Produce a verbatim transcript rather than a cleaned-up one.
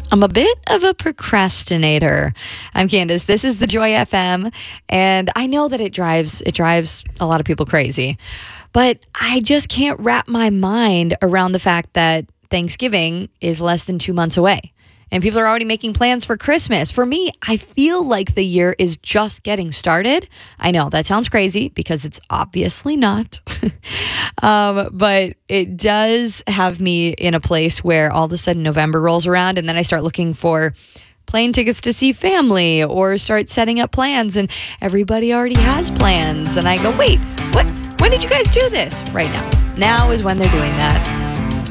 I'm a bit of a procrastinator. I'm Candace. This is the Joy F M, and I know that it drives it drives a lot of people crazy, but I just can't wrap my mind around the fact that Thanksgiving is less than two months away. And people are already making plans for Christmas. For me, I feel like the year is just getting started. I know that sounds crazy because it's obviously not. um, but it does have me in a place where all of a sudden November rolls around and then I start looking for plane tickets to see family or start setting up plans, and everybody already has plans. And I go, wait, what? When did you guys do this? Right now. Now is when they're doing that.